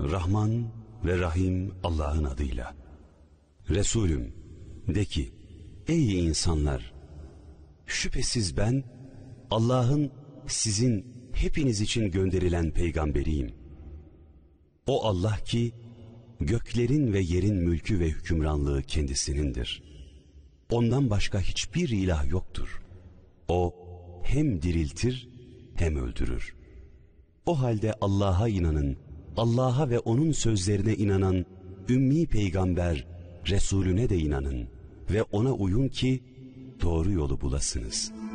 Rahman ve Rahim Allah'ın adıyla. Resulüm, de ki, ey insanlar! Şüphesiz ben, Allah'ın sizin hepiniz için gönderilen peygamberiyim. O Allah ki, göklerin ve yerin mülkü ve hükümranlığı kendisinindir. Ondan başka hiçbir ilah yoktur. O hem diriltir hem öldürür. O halde Allah'a inanın, Allah'a ve O'nun sözlerine inanan ümmi peygamber Resulüne de inanın ve O'na uyun ki doğru yolu bulasınız.